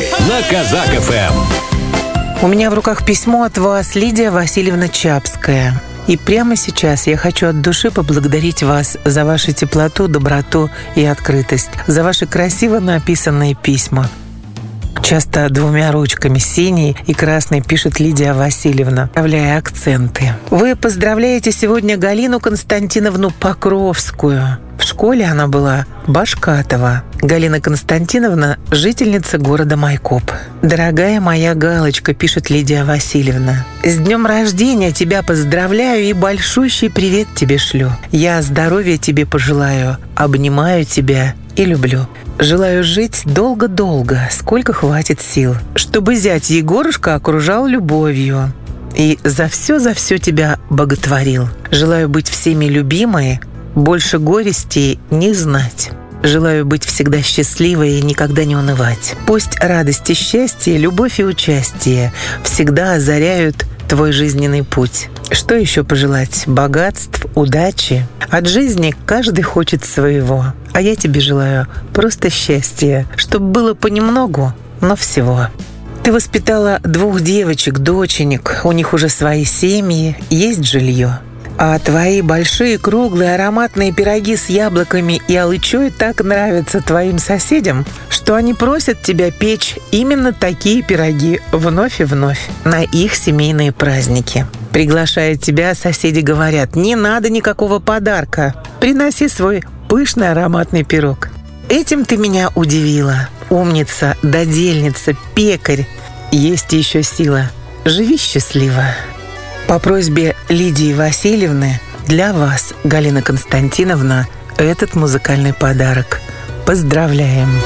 на Казак ФМ. У меня в руках письмо от вас, Лидия Васильевна Чапская. И прямо сейчас я хочу от души поблагодарить вас за вашу теплоту, доброту и открытость, за ваши красиво написанные письма. Часто двумя ручками, синей и красной, пишет Лидия Васильевна, вставляя акценты. Вы поздравляете сегодня Галину Константиновну Покровскую. В школе она была Башкатова. Галина Константиновна – жительница города Майкоп. «Дорогая моя Галочка», – пишет Лидия Васильевна, «с днем рождения тебя поздравляю и большущий привет тебе шлю. Я здоровья тебе пожелаю, обнимаю тебя и люблю. Желаю жить долго-долго, сколько хватит сил, чтобы зять Егорушка окружал любовью и за все тебя боготворил. Желаю быть всеми любимой, больше горести не знать. Желаю быть всегда счастливой и никогда не унывать. Пусть радость и счастье, любовь и участие всегда озаряют твой жизненный путь. Что еще пожелать? Богатств, удачи. От жизни каждый хочет своего. А я тебе желаю просто счастья, чтобы было понемногу, но всего. Ты воспитала 2 девочек, доченек. У них уже свои семьи, есть жилье. А твои большие, круглые, ароматные пироги с яблоками и алычой так нравятся твоим соседям, что они просят тебя печь именно такие пироги вновь и вновь на их семейные праздники. Приглашая тебя, соседи говорят: не надо никакого подарка, приноси свой пышный ароматный пирог. Этим ты меня удивила. Умница, додельница, пекарь. Есть еще сила. Живи счастливо. По просьбе Лидии Васильевны для вас, Галина Константиновна, этот музыкальный подарок. Поздравляем!